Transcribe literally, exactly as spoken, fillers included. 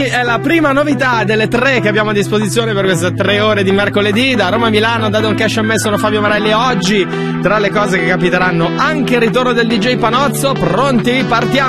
è la prima novità delle tre che abbiamo a disposizione per queste tre ore di mercoledì. Da Roma a Milano, da Don Cash a me, sono Fabio Marelli. Oggi, tra le cose che capiteranno, anche il ritorno del D J Panozzo. Pronti? Partiamo!